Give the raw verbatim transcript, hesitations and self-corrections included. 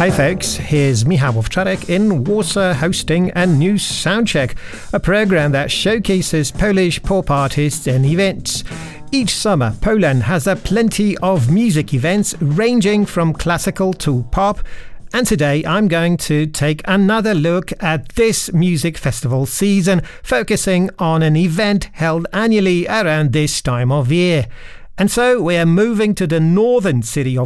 Hi folks, here's Michał Owczarek in Warsaw hosting a new Soundcheck, a program that showcases Polish pop artists and events. Each summer, Poland has a plenty of music events ranging from classical to pop, and today I'm going to take another look at this music festival season, focusing on an event held annually around this time of year. And so we're moving to the northern city of